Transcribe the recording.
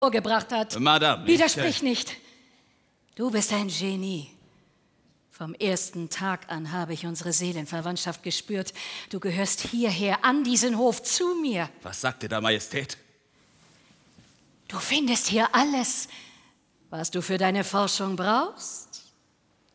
vorgebracht hat. Madame, Widersprich nicht. Du bist ein Genie. Vom ersten Tag an habe ich unsere Seelenverwandtschaft gespürt. Du gehörst hierher, an diesen Hof, zu mir. Was sagte da, Majestät? Du findest hier alles, was du für deine Forschung brauchst.